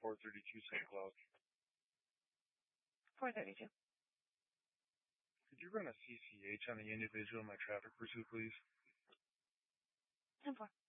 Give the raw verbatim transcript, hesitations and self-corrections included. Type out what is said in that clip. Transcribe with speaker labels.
Speaker 1: four thirty-two Saint Cloud.
Speaker 2: four thirty-two.
Speaker 1: Could you run a C C H on the individual in my traffic pursuit, please?
Speaker 2: ten four.